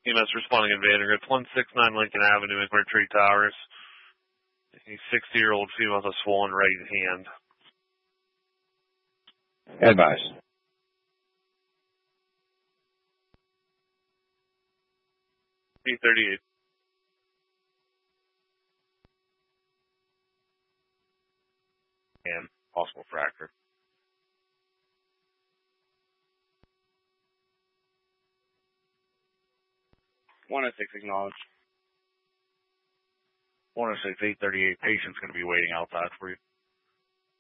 EMS responding in Vandergrift, 169 Lincoln Avenue, McMurtry Towers. A 60-year-old female with a swollen right hand. Advice. B38. And possible fracture. 106 acknowledged. 106, 838. Patient's going to be waiting outside for you.